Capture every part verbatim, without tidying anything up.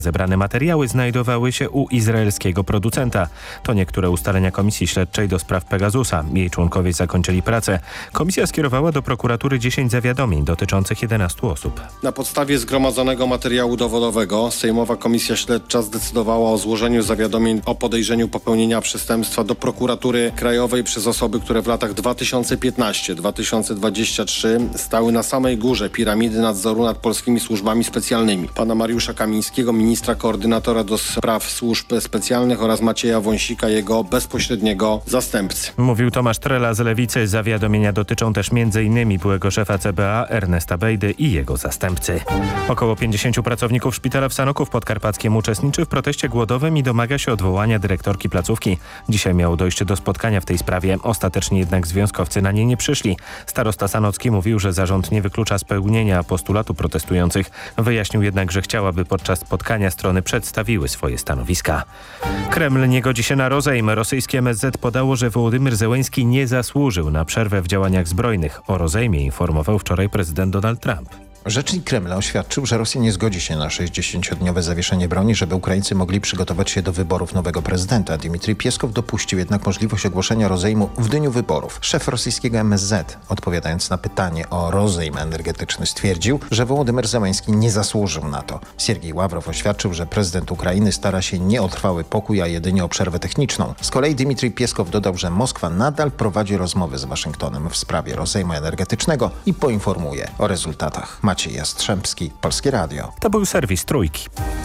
Zebrane materiały znajdowały się u izraelskiego producenta. To niektóre ustalenia Komisji Śledczej do spraw Pegasusa. Jej członkowie zakończyli pracę. Komisja skierowała do prokuratury dziesięć zawiadomień dotyczących jedenastu osób. Na podstawie zgromadzonego materiału dowodowego Sejmowa Komisja Śledcza zdecydowała o złożeniu zawiadomień o podejrzeniu popełnienia przestępstwa do prokuratury krajowej przez osoby, które w latach dwa tysiące piętnasty do dwa tysiące dwudziestego trzeciego stały na samej górze piramidy nadzoru nad polskimi służbami specjalnymi. Pana Mariusza Kamińskiego, ministra koordynatora do spraw służb specjalnych, oraz Macieja Wąsika, jego bezpośredniego zastępcy. Mówił Tomasz Trela z Lewicy. Zawiadomienia dotyczą też między innymi byłego szefa C B A Ernesta Bejdy i jego zastępcy. Około pięćdziesięciu pracowników szpitala w Sanoku w Podkarpackiem uczestniczy w proteście głodowym i domaga się odwołania dyrektorki placówki. Dzisiaj miało dojść do spotkania w tej sprawie. Ostatecznie jednak związkowcy na nie nie przyszli. Starosta sanocki mówił, że zarząd nie wyklucza spełnienia postulatu protestujących. Wyjaśnił jednak, że chciałaby podczas spotkania strony przedstawiły swoje stanowiska. Kreml nie godzi się na rozejm. Rosyjskie M S Z podało, że Wołodymyr Zełenski nie zasłużył na przerwę w działaniach zbrojnych. O rozejmie informował wczoraj prezydent Donald Trump. Rzecznik Kremla oświadczył, że Rosja nie zgodzi się na sześćdziesięciodniowe zawieszenie broni, żeby Ukraińcy mogli przygotować się do wyborów nowego prezydenta. Dmitrij Pieskow dopuścił jednak możliwość ogłoszenia rozejmu w dniu wyborów. Szef rosyjskiego M S Z, odpowiadając na pytanie o rozejm energetyczny, stwierdził, że Wołodymyr Zełenski nie zasłużył na to. Siergiej Ławrow oświadczył, że prezydent Ukrainy stara się nie o trwały pokój, a jedynie o przerwę techniczną. Z kolei Dmitrij Pieskow dodał, że Moskwa nadal prowadzi rozmowy z Waszyngtonem w sprawie rozejmu energetycznego i poinformuje o rezultatach. Maciej Jastrzębski, Polskie Radio. To był serwis Trójki.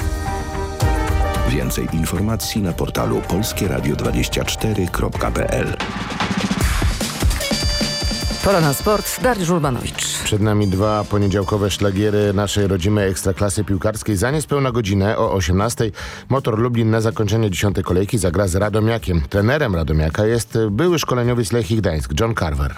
Więcej informacji na portalu polskie radio dwadzieścia cztery kropka p l. Pora na sport. Dariusz Urbanowicz. Przed nami dwa poniedziałkowe szlagiery naszej rodzimej ekstraklasy piłkarskiej. Za niespełna godzinę o osiemnastej Motor Lublin na zakończenie dziesiątej kolejki zagra z Radomiakiem. Trenerem Radomiaka jest były szkoleniowiec Lechii Gdańsk, John Carver.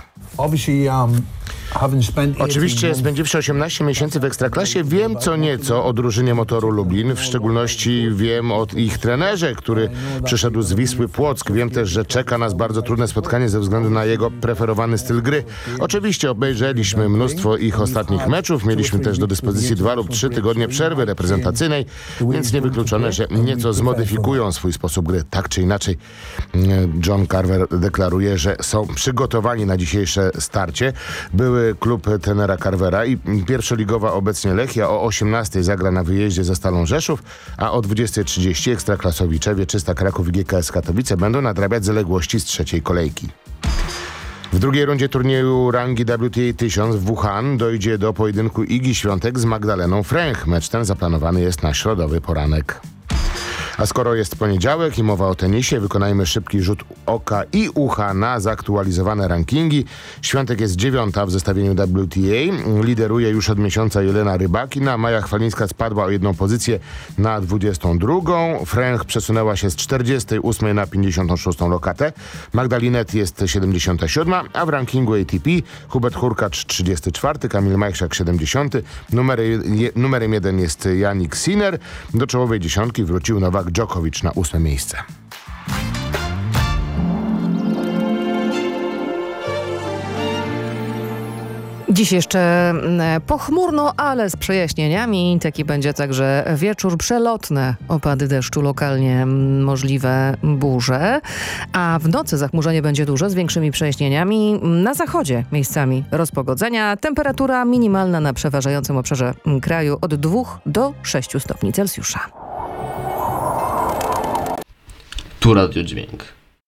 Oczywiście spędziwszy osiemnaście miesięcy w Ekstraklasie, wiem co nieco o drużynie Motoru Lublin. W szczególności wiem o ich trenerze, który przyszedł z Wisły Płock. Wiem też, że czeka nas bardzo trudne spotkanie ze względu na jego preferowany styl gry. Oczywiście obejrzeliśmy mnóstwo ich ostatnich meczów. Mieliśmy też do dyspozycji dwa lub trzy tygodnie przerwy reprezentacyjnej, więc niewykluczone, że nieco zmodyfikują swój sposób gry. Tak czy inaczej, John Carver deklaruje, że są przygotowani na dzisiejsze starcie. Były klub trenera Carvera i pierwszoligowa obecnie Lechia o osiemnastej zagra na wyjeździe ze Stalą Rzeszów, a o dwudziestej trzydzieści ekstraklasowicze Wieczysta Kraków i G K S Katowice będą nadrabiać zaległości z trzeciej kolejki. W drugiej rundzie turnieju rangi W T A tysiąc w Wuhan dojdzie do pojedynku Igi Świątek z Magdaleną Fręch. Mecz ten zaplanowany jest na środowy poranek. A skoro jest poniedziałek i mowa o tenisie, wykonajmy szybki rzut oka i ucha na zaktualizowane rankingi. Świątek jest dziewiąta w zestawieniu W T A. Lideruje już od miesiąca Jelena Rybakina. Maja Chwalińska spadła o jedną pozycję na dwudziestą drugą. Fręch przesunęła się z czterdziestej ósmej na pięćdziesiątą szóstą lokatę. Magdalinet jest siedemdziesiąta siódma, a w rankingu A T P Hubert Hurkacz trzydziesty czwarty, Kamil Majchrzak siedemdziesiąty. Numery, je, numerem jeden jest Jannik Sinner. Do czołowej dziesiątki wrócił Nowak Djokovic na ósme miejsce. Dziś jeszcze pochmurno, ale z przejaśnieniami. Taki będzie także wieczór. Przelotne opady deszczu, lokalnie możliwe burze. A w nocy zachmurzenie będzie duże z większymi przejaśnieniami. Na zachodzie miejscami rozpogodzenia. Temperatura minimalna na przeważającym obszarze kraju od dwóch do sześciu stopni Celsjusza. Tu Radio Dźwięk.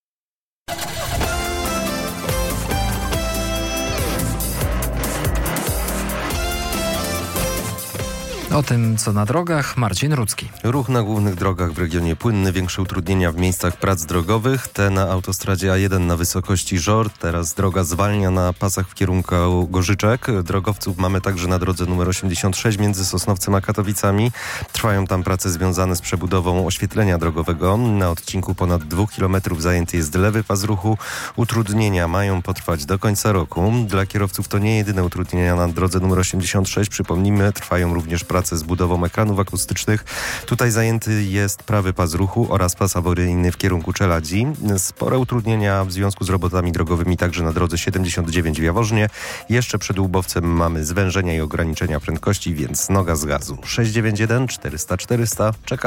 O tym, co na drogach, Marcin Rudzki. Ruch na głównych drogach w regionie płynny, większe utrudnienia w miejscach prac drogowych. Te na autostradzie A jeden na wysokości Żor. Teraz droga zwalnia na pasach w kierunku Gorzyczek. Drogowców mamy także na drodze numer osiemdziesiąt sześć między Sosnowcem a Katowicami. Trwają tam prace związane z przebudową oświetlenia drogowego. Na odcinku ponad dwóch kilometrów zajęty jest lewy pas ruchu. Utrudnienia mają potrwać do końca roku. Dla kierowców to nie jedyne utrudnienia na drodze numer osiemdziesiąt sześć. Przypomnijmy, trwają również prace z budową ekranów akustycznych. Tutaj zajęty jest prawy pas ruchu oraz pas awaryjny w kierunku Czeladzi. Spore utrudnienia w związku z robotami drogowymi także na drodze siedemdziesiąt dziewięć w Jaworznie. Jeszcze przed Łubowcem mamy zwężenia i ograniczenia prędkości, więc noga z gazu. sześć dziewięć jeden czterysta czterysta. Czekam.